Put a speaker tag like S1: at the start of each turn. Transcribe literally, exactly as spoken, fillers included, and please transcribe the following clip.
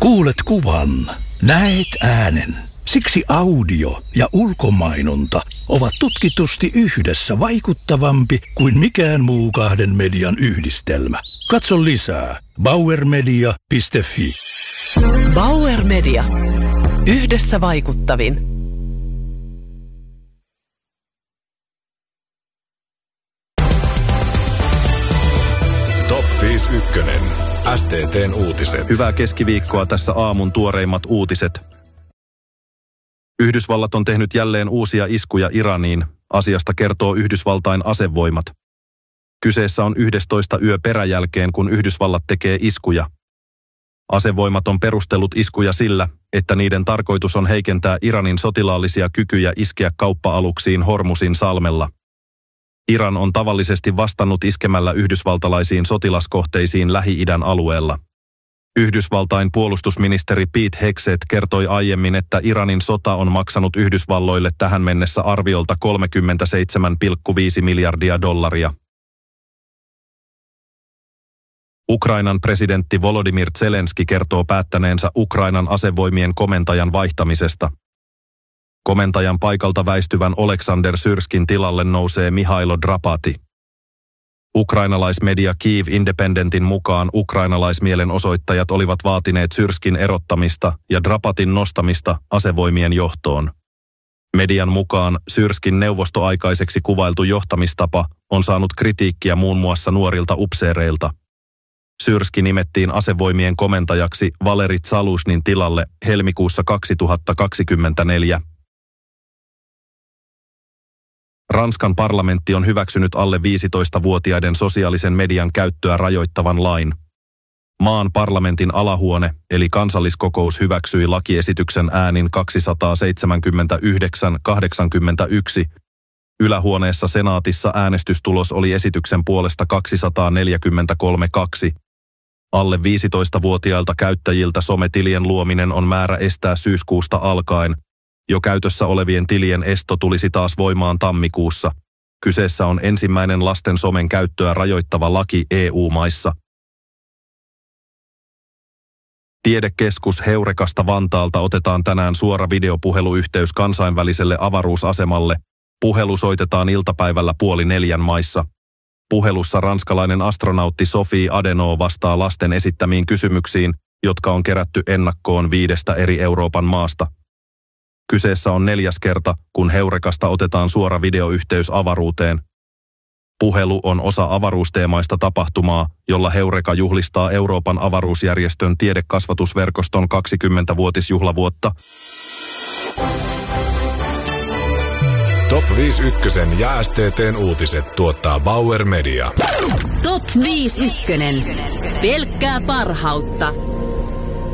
S1: Kuulet kuvan, näet äänen. Siksi audio ja ulkomainonta ovat tutkitusti yhdessä vaikuttavampi kuin mikään muu kahden median yhdistelmä. Katso lisää bauer media piste fi.
S2: Bauer Media. Yhdessä vaikuttavin.
S3: Top viisi ykkönen. S T T:n uutiset.
S4: Hyvää keskiviikkoa, tässä aamun tuoreimmat uutiset. Yhdysvallat on tehnyt jälleen uusia iskuja Iraniin. Asiasta kertoo Yhdysvaltain asevoimat. Kyseessä on yhdestoista yö peräjälkeen, kun Yhdysvallat tekee iskuja. Asevoimat on perustellut iskuja sillä, että niiden tarkoitus on heikentää Iranin sotilaallisia kykyjä iskeä kauppa-aluksiin Hormuzin salmella. Iran on tavallisesti vastannut iskemällä yhdysvaltalaisiin sotilaskohteisiin Lähi-idän alueella. Yhdysvaltain puolustusministeri Pete Hegseth kertoi aiemmin, että Iranin sota on maksanut Yhdysvalloille tähän mennessä arviolta kolmekymmentäseitsemän pilkku viisi miljardia dollaria. Ukrainan presidentti Volodymyr Zelenski kertoo päättäneensä Ukrainan asevoimien komentajan vaihtamisesta. Komentajan paikalta väistyvän Oleksandr Syrskin tilalle nousee Mihailo Drapati. Ukrainalaismedia Kyiv Independentin mukaan ukrainalaismielenosoittajat olivat vaatineet Syrskin erottamista ja Drapatin nostamista asevoimien johtoon. Median mukaan Syrskin neuvostoaikaiseksi kuvailtu johtamistapa on saanut kritiikkiä muun muassa nuorilta upseereilta. Syrski nimettiin asevoimien komentajaksi Valeri Zaluzhnin tilalle helmikuussa kaksituhattakaksikymmentäneljä. Ranskan parlamentti on hyväksynyt alle viisitoistavuotiaiden sosiaalisen median käyttöä rajoittavan lain. Maan parlamentin alahuone eli kansalliskokous hyväksyi lakiesityksen äänin kaksisataaseitsemänkymmentäyhdeksän kahdeksankymmentäyksi. Ylähuoneessa senaatissa äänestystulos oli esityksen puolesta kaksisataaneljäkymmentäkolme kaksi. Alle viisitoistavuotiailta käyttäjiltä sometilien luominen on määrä estää syyskuusta alkaen. Jo käytössä olevien tilien esto tulisi taas voimaan tammikuussa. Kyseessä on ensimmäinen lasten somen käyttöä rajoittava laki E U-maissa. Tiedekeskus Heurekasta Vantaalta otetaan tänään suora videopuheluyhteys kansainväliselle avaruusasemalle. Puhelu soitetaan iltapäivällä puoli neljän maissa. Puhelussa ranskalainen astronautti Sophie Adenau vastaa lasten esittämiin kysymyksiin, jotka on kerätty ennakkoon viidestä eri Euroopan maasta. Kyseessä on neljäs kerta, kun Heurekasta otetaan suora videoyhteys avaruuteen. Puhelu on osa avaruusteemaista tapahtumaa, jolla Heureka juhlistaa Euroopan avaruusjärjestön tiedekasvatusverkoston kaksikymmenvuotisjuhlavuotta.
S3: Top viisi ykkösen ja S T T:n uutiset tuottaa Bauer Media.
S5: Top viisi ykkönen. Pelkkää parhautta.